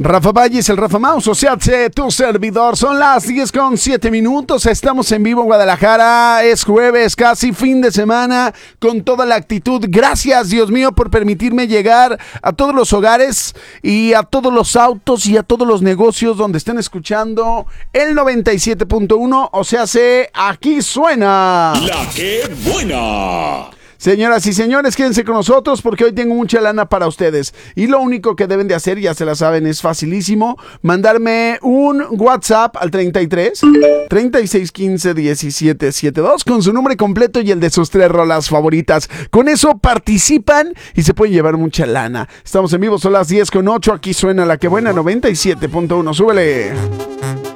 Rafa Valles, el Rafa Mouse, o sea, tu servidor. Son las 10:07. Estamos en vivo en Guadalajara. Es jueves, casi fin de semana, con toda la actitud. Gracias, Dios mío, por permitirme llegar a todos los hogares y a todos los autos y a todos los negocios donde estén escuchando el 97.1. O sea, aquí suena La que buena. Señoras y señores, quédense con nosotros porque hoy tengo mucha lana para ustedes. Y lo único que deben de hacer, ya se la saben, es facilísimo. Mandarme un WhatsApp al 33 36 15 17 72 con su nombre completo y el de sus 3 rolas favoritas. Con eso participan y se pueden llevar mucha lana. Estamos en vivo, son las 10:08. Aquí suena La que buena, 97.1. Súbele.